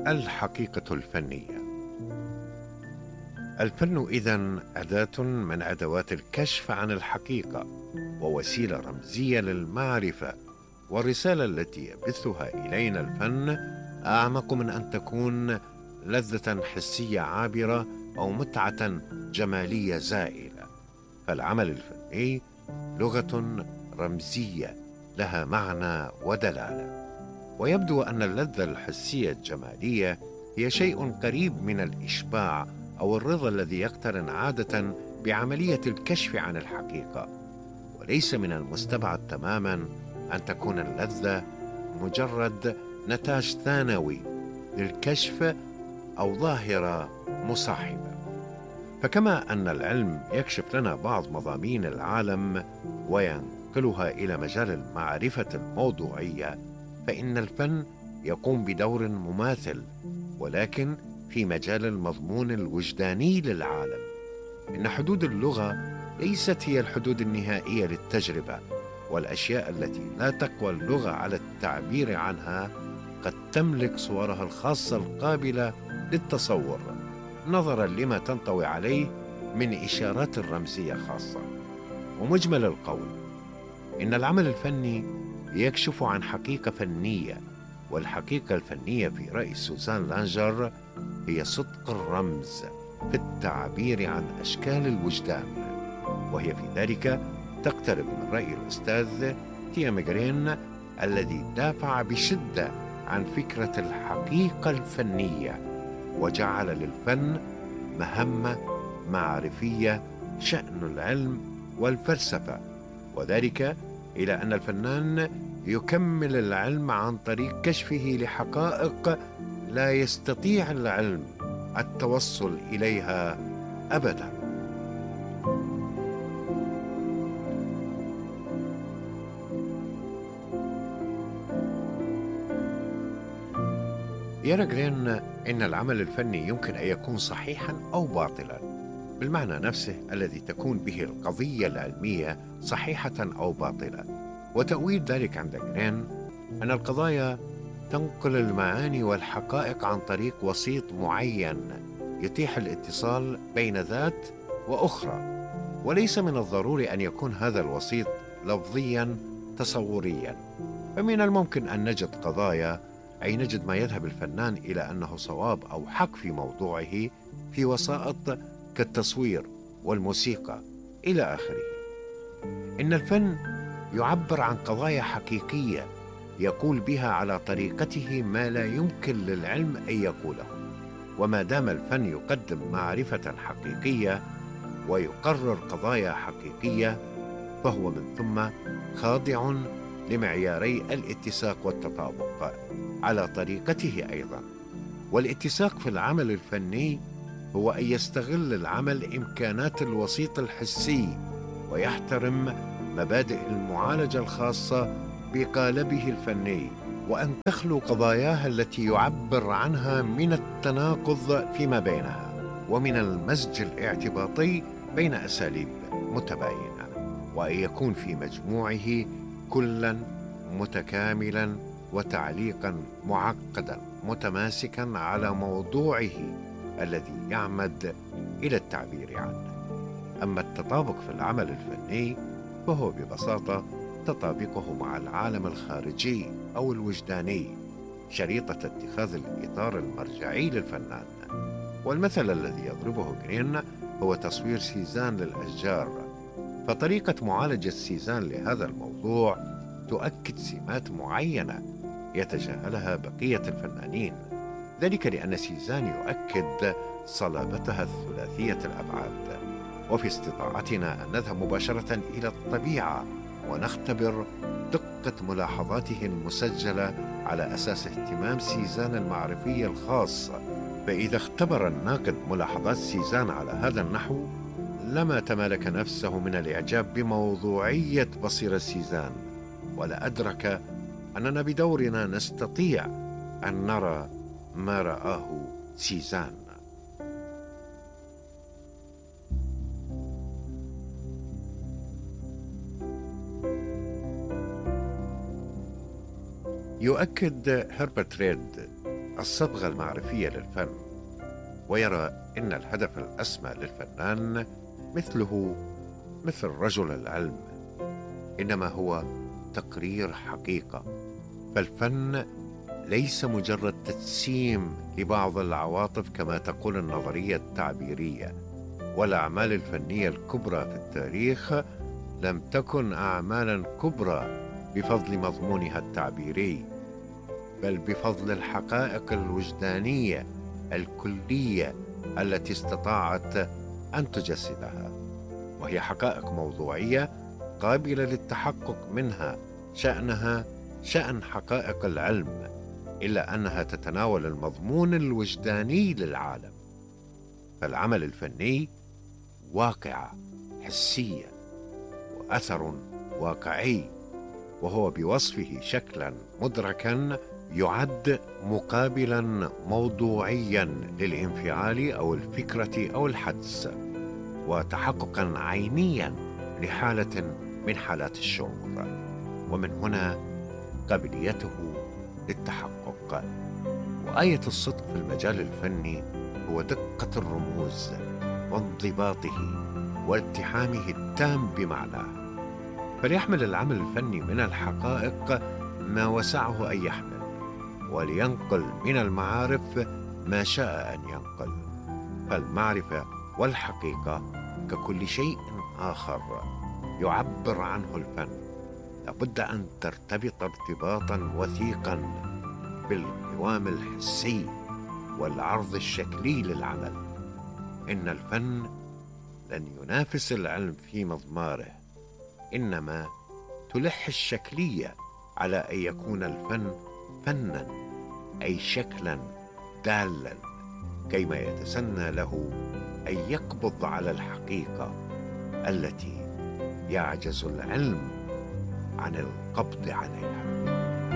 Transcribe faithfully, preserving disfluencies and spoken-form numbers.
الحقيقة الفنية. الفن إذن أداة من أدوات الكشف عن الحقيقة، ووسيلة رمزية للمعرفة، والرسالة التي يبثها إلينا الفن أعمق من أن تكون لذة حسية عابرة أو متعة جمالية زائلة. فالعمل الفني لغة رمزية لها معنى ودلالة، ويبدو أن اللذة الحسية الجمالية هي شيء قريب من الإشباع أو الرضا الذي يقترن عادة بعملية الكشف عن الحقيقة، وليس من المستبعد تماما أن تكون اللذة مجرد نتاج ثانوي للكشف أو ظاهرة مصاحبة. فكما أن العلم يكشف لنا بعض مضامين العالم وينقلها إلى مجال المعرفة الموضوعية، فإن الفن يقوم بدور مماثل، ولكن في مجال المضمون الوجداني للعالم. إن حدود اللغة ليست هي الحدود النهائية للتجربة، والأشياء التي لا تقوى اللغة على التعبير عنها قد تملك صورها الخاصة القابلة للتصور، نظرا لما تنطوي عليه من إشارات رمزية خاصة. ومجمل القول إن العمل الفني يكشف عن حقيقة فنية، والحقيقة الفنية في رأي سوزان لانجر هي صدق الرمز في التعبير عن أشكال الوجدان، وهي في ذلك تقترب من رأي الأستاذ تيام جرين الذي دافع بشدة عن فكرة الحقيقة الفنية، وجعل للفن مهمة معرفية شأن العلم والفلسفة، وذلك إلى أن الفنان يكمل العلم عن طريق كشفه لحقائق لا يستطيع العلم التوصل إليها أبدا. يرى جرين إن العمل الفني يمكن أن يكون صحيحا أو باطلا بالمعنى نفسه الذي تكون به القضية العلمية صحيحة أو باطلة. وتأويل ذلك عند جرين أن القضايا تنقل المعاني والحقائق عن طريق وسيط معين يتيح الاتصال بين ذات وأخرى، وليس من الضروري أن يكون هذا الوسيط لفظيا تصوريا. فمن الممكن أن نجد قضايا، أي نجد ما يذهب الفنان إلى أنه صواب أو حق في موضوعه، في وسائط كالتصوير والموسيقى إلى آخره. إن الفن يعبر عن قضايا حقيقية يقول بها على طريقته ما لا يمكن للعلم أن يقوله، وما دام الفن يقدم معرفة حقيقية ويقرر قضايا حقيقية، فهو من ثم خاضع لمعياري الاتساق والتطابق على طريقته أيضا. والاتساق في العمل الفني هو أن يستغل العمل إمكانات الوسيط الحسي، ويحترم مبادئ المعالجة الخاصة بقالبه الفني، وأن تخلو قضاياها التي يعبر عنها من التناقض فيما بينها، ومن المزج الاعتباطي بين أساليب متباينة، وأن يكون في مجموعه كلا متكاملا وتعليقا معقدا متماسكا على موضوعه الذي يعمد إلى التعبير عنه. أما التطابق في العمل الفني فهو ببساطة تطابقه مع العالم الخارجي أو الوجداني، شريطة اتخاذ الإطار المرجعي للفنان. والمثل الذي يضربه جرين هو تصوير سيزان للأشجار، فطريقة معالجة سيزان لهذا الموضوع تؤكد سمات معينة يتجاهلها بقية الفنانين، ذلك لأن سيزان يؤكد صلابتها الثلاثية الأبعاد. وفي استطاعتنا أن نذهب مباشرة إلى الطبيعة ونختبر دقة ملاحظاته المسجلة على أساس اهتمام سيزان المعرفي الخاص. فإذا اختبر الناقد ملاحظات سيزان على هذا النحو لما تمالك نفسه من الإعجاب بموضوعية بصيرة سيزان، ولا أدرك أننا بدورنا نستطيع أن نرى ما رآه سيزان. يؤكد هربرت ريد الصبغة المعرفية للفن، ويرى إن الهدف الأسمى للفنان مثله مثل رجل العلم، إنما هو تقرير حقيقة. فالفن ليس مجرد تجسيم لبعض العواطف كما تقول النظرية التعبيرية. والأعمال الفنية الكبرى في التاريخ لم تكن أعمالا كبرى بفضل مضمونها التعبيري، بل بفضل الحقائق الوجدانية الكلية التي استطاعت أن تجسدها، وهي حقائق موضوعية قابلة للتحقق منها، شأنها شأن حقائق العلم، إلا أنها تتناول المضمون الوجداني للعالم. فالعمل الفني واقعة حسية وأثر واقعي، وهو بوصفه شكلا مدركا يعد مقابلا موضوعيا للانفعال أو الفكرة أو الحدس، وتحققا عينيا لحالة من حالات الشعور، ومن هنا قابليته للتحقق. وآية الصدق في المجال الفني هو دقة الرموز وانضباطه والتحامه التام بمعناه، فليحمل العمل الفني من الحقائق ما وسعه أن يحمل، ولينقل من المعارف ما شاء أن ينقل. فالمعرفة والحقيقة ككل شيء آخر يعبر عنه الفن لابد أن ترتبط ارتباطا وثيقا بالقوام الحسي والعرض الشكلي للعمل. إن الفن لن ينافس العلم في مضماره، إنما تلح الشكلية على أن يكون الفن فنا، أي شكلا دالا، كيما يتسنى له أن يقبض على الحقيقة التي يعجز العلم عن القبض عليها.